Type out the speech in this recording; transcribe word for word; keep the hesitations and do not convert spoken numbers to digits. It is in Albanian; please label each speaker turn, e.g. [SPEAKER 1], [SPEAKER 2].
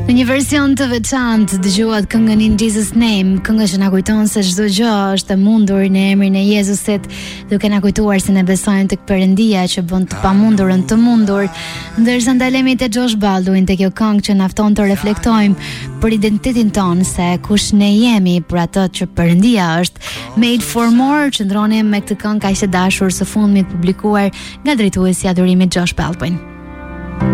[SPEAKER 1] Në një version të veçantë dëgjuat këngën In Jesus Name, këngë që na kujton se çdo gjë është e mundur në emrin e Jezusit, duke na kujtuar se ne besojmë tek Perëndia që bën të pamundurën të mundur. Ndërsa ndalemi te Josh Baldwin te kjo këngë që na fton të reflektojmë për identitetin ton, se kush ne jemi për atë që Perëndia është. Made for More, qëndronim me këtë këngë kaq të dashur së fundmi publikuar nga drejtuesi i adhurimit Josh Baldwin.